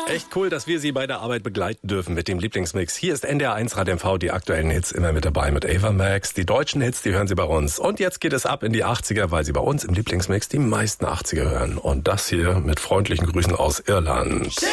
Echt cool, dass wir Sie bei der Arbeit begleiten dürfen mit dem Lieblingsmix. Hier ist NDR1 Rad MV, die aktuellen Hits immer mit dabei mit Ava Max. Die deutschen Hits, die hören Sie bei uns. Und jetzt geht es ab in die 80er, weil Sie bei uns im Lieblingsmix die meisten 80er hören. Und das hier mit freundlichen Grüßen aus Irland.